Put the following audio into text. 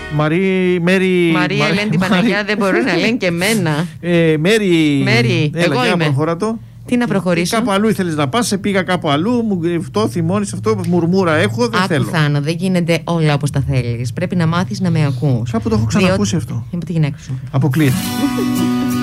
Μαρία λένε την Παναγιά, δεν μπορεί να λένε και εμένα. Μέρη, εγώ είμαι. Προχωρά το. Τι να προχωρήσω. Κάπου αλλού ήθελες να πας, σε πήγα κάπου αλλού, μου αυτό θυμώνεις, αυτό μουρμούρα έχω, δεν θέλω. Άκου Θάνο, δεν γίνεται όλα όπως τα θέλεις. Πρέπει να μάθεις να με ακούς. Κάπου το έχω ξανακούσει αυτό. Από τη γυναίκα σου. Αποκλείεται.